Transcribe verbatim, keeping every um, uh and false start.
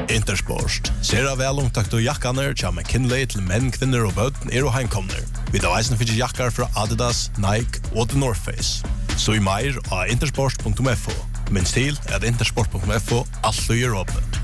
Intersport. Sera velomtakt og jakkaner tja McKinley til menn, kvinner og bøtten er og heimkomner. Vi tar eisen fyrir jakkar fra Adidas, Nike og The North Face. Så i meir av intersport punktum f o. Minns til at intersport punktum f o alt er åpne.